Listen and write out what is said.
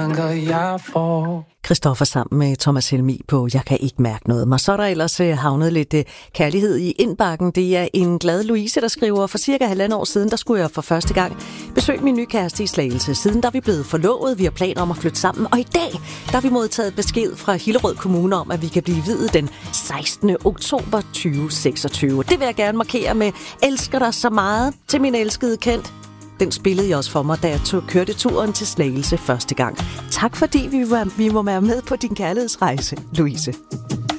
tanker, jeg får. Christoffer sammen med Thomas Helmig på Jeg kan ikke mærke noget. Og så er der ellers havnet lidt kærlighed i indbakken. Det er en glad Louise, der skriver: for cirka 1,5 år siden, der skulle jeg for første gang besøge min nye kæreste i Slagelse. Siden der er vi blevet forlovet, vi har planer om at flytte sammen. Og i dag, der har vi modtaget besked fra Hillerød Kommune om, at vi kan blive viet den 16. oktober 2026. Det vil jeg gerne markere med: elsker dig så meget til min elskede Kent. Den spillede jeg også for mig, da jeg kørte turen til Slagelse første gang. Tak fordi vi må være med på din kærlighedsrejse, Louise.